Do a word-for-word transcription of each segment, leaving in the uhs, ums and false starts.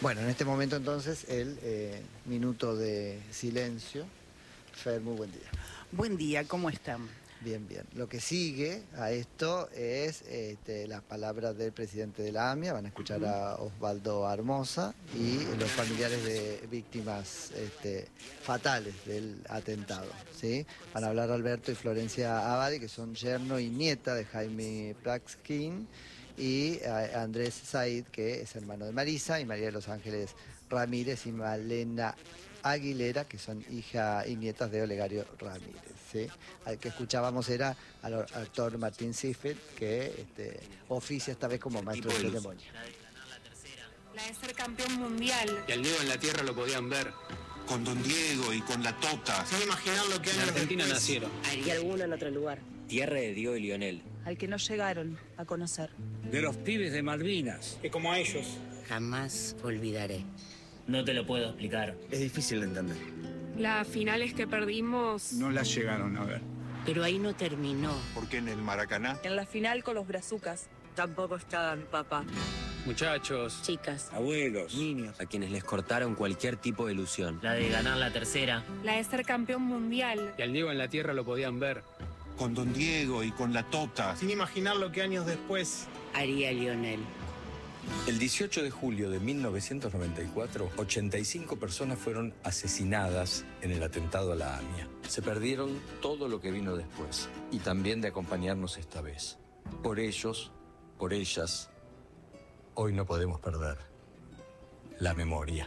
Bueno, en este momento entonces el eh, minuto de silencio. Fer, muy buen día. Buen día, ¿cómo están? Bien, bien. Lo que sigue a esto es este, las palabras del presidente de la AMIA. Van a escuchar a Osvaldo Armoza y los familiares de víctimas este, fatales del atentado, ¿sí? Van a hablar Alberto y Florencia Abadi, que son yerno y nieta de Jaime Praxkin, y a Andrés Said, que es hermano de Marisa, y María de los Ángeles Ramírez y Malena Aguilera, que son hija y nietas de Olegario Ramírez, ¿sí? Al que escuchábamos era al actor Martín Ziffert, que este, oficia esta vez como maestro de ceremonia. La de ser campeón mundial. Y al Diego en la tierra lo podían ver. Con Don Diego y con la Tota. Se van a imaginar lo que en Argentina nacieron. Y alguno en otro lugar. Tierra de Diego y Lionel. Al que no llegaron a conocer. De los pibes de Malvinas. Que como a ellos. Jamás olvidaré. No te lo puedo explicar. Es difícil de entender. Las finales que perdimos. No las llegaron a ver. Pero ahí no terminó. Porque en el Maracaná. En la final con los brazucas. Tampoco estaba mi papá. Muchachos. Chicas. Abuelos. Niños. A quienes les cortaron cualquier tipo de ilusión. La de ganar la tercera. La de ser campeón mundial. Y al Diego en la tierra lo podían ver. Con Don Diego y con la Tota. Sin imaginar lo que años después Haría Lionel. El dieciocho de julio de mil novecientos noventa y cuatro, ochenta y cinco personas fueron asesinadas en el atentado a la AMIA. Se perdieron todo lo que vino después y también de acompañarnos esta vez. Por ellos, por ellas, hoy no podemos perder la memoria.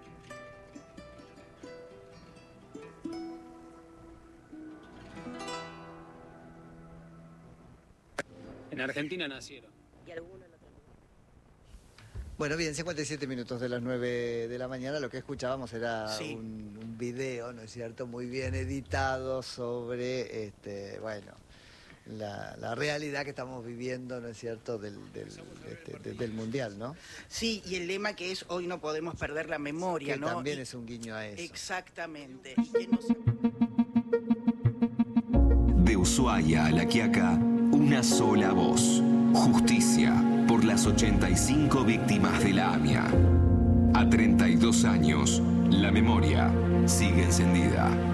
en Argentina nacieron. Y alguno en otro. Bueno, bien, cincuenta y siete minutos de las nueve de la mañana. Lo que escuchábamos era Sí. un, un video, ¿no es cierto?, muy bien editado sobre, este, bueno, la, la realidad que estamos viviendo, ¿no es cierto?, del, del, este, de- del Mundial, ¿no? Sí, y el lema que es hoy no podemos perder la memoria, Que ¿no? también Y- es un guiño a eso. Exactamente. Y que no se- De Ushuaia a La Quiaca, una sola voz. Justicia por las ochenta y cinco víctimas de la AMIA. A treinta y dos años, la memoria sigue encendida.